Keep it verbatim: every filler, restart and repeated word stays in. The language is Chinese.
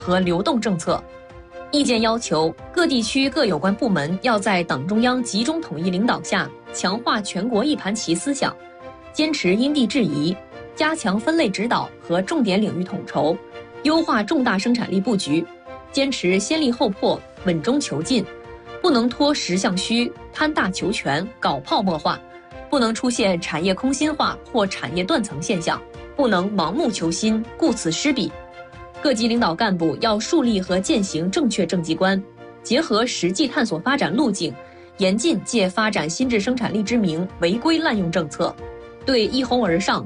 和流动政策。意见要求，各地区各有关部门要在党中央集中统一领导下，强化全国一盘棋思想，坚持因地制宜，加强分类指导和重点领域统筹，优化重大生产力布局，坚持先立后破、稳中求进，不能拖实项虚、贪大求全、搞泡沫化，不能出现产业空心化或产业断层现象，不能盲目求新、顾此失彼。各级领导干部要树立和践行正确政绩观，结合实际探索发展路径，严禁借发展新质生产力之名违规滥用政策，对一哄而上、